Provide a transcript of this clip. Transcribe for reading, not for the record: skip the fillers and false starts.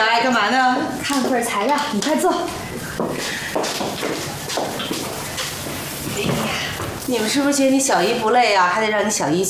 小艾干嘛呢？ 看份材料，你快坐。 哎呀，你们是不是嫌你小姨不累啊？还得让你小姨